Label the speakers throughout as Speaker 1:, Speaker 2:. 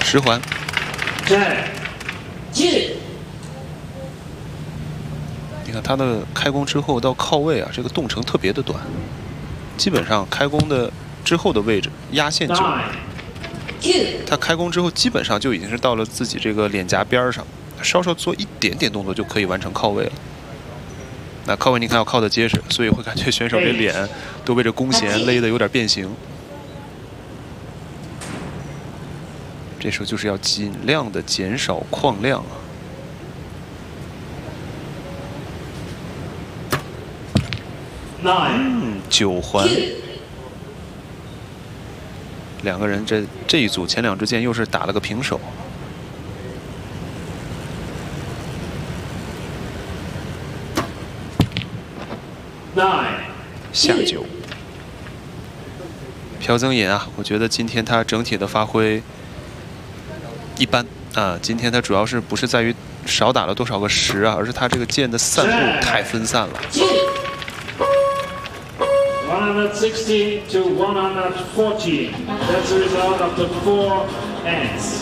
Speaker 1: 10环。你看他的开弓之后到靠位啊，这个动程特别的短，基本上开弓的之后的位置压线就，他开弓之后基本上就已经是到了自己这个脸颊边上，稍稍做一点点动作就可以完成靠位了。那靠位你看要靠得结实，所以会感觉选手这脸都被这弓弦勒得有点变形。这时候就是要尽量的减少框量啊。9环，两个人这一组前2支箭又是打了个平手。下9，朴增尹啊，我觉得今天他整体的发挥一般啊。今天他主要是不是在于少打了多少个10啊，而是他这个箭的散布太分散了。
Speaker 2: 160 to 140. That's the result of the 4 ends.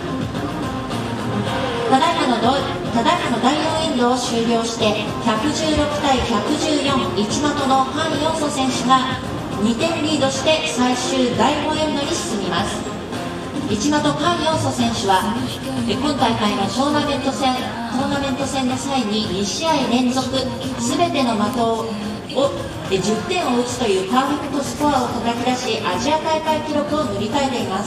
Speaker 3: ただいまの第4エンドを終了して116対114、一的のハン・ヨンソ選手が2点リードして最終第5エンドに進みます。一的ハン・ヨンソ選手は今大会のトーナメント戦の際に2試合連続全ての的を10点を打つというパーフェクトスコアを叩き出し、アジア大会記録を塗り替えています。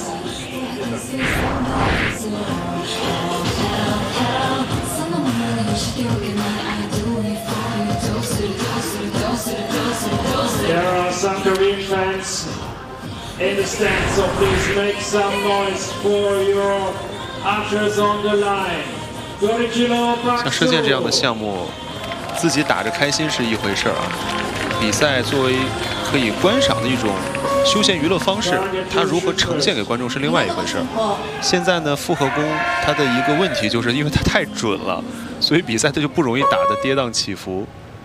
Speaker 2: There are some Korean fans in the stands, so please make some noise for your archers on the line.
Speaker 1: 像射箭这样的项目，自己打着开心是一回事啊，比赛作为可以观赏的一种休闲娱乐方式，它如何呈现给观众是另外一回事。现在呢，复合弓它的一个问题就是因为它太准了，所以比赛它就不容易打得跌宕起伏。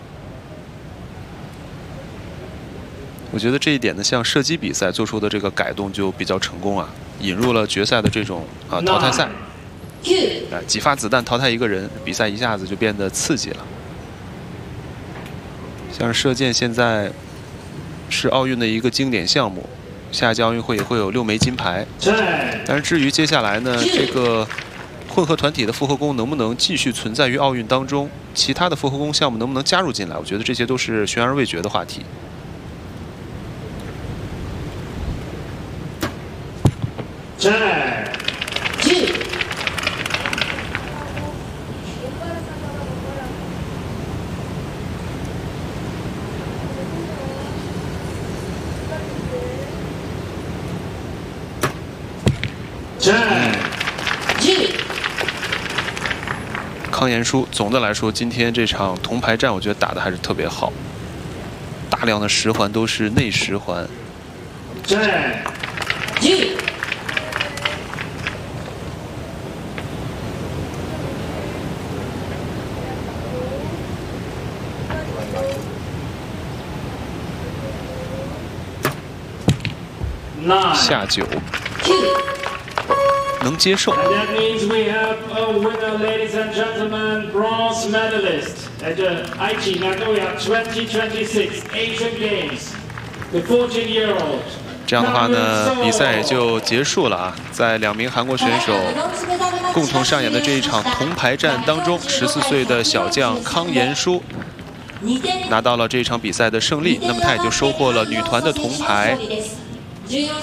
Speaker 1: 我觉得这一点呢，像射击比赛做出的这个改动就比较成功啊，引入了决赛的这种淘汰赛，几发子弹淘汰一个人，比赛一下子就变得刺激了。像是射箭现在是奥运的一个经典项目，下一届奥运会也会有6枚金牌。但是至于接下来呢，这个混合团体的复合弓能不能继续存在于奥运当中，其他的复合弓项目能不能加入进来，我觉得这些都是悬而未决的话题。康妍书总的来说，今天这场铜牌战，我觉得打的还是特别好，大量的10环都是内10环。下9，能接受。
Speaker 2: And that means we have a winner, ladies and gentlemen, bronze medalist at the Aichi Nagoya 2026 Asian Games, the 14-year-old.
Speaker 1: 这样的话呢，比赛也就结束了啊。在2名韩国选手共同上演的这一场铜牌战当中，14岁的小将康妍书拿到了这一场比赛的胜利，那么他也就收获了女团的铜牌。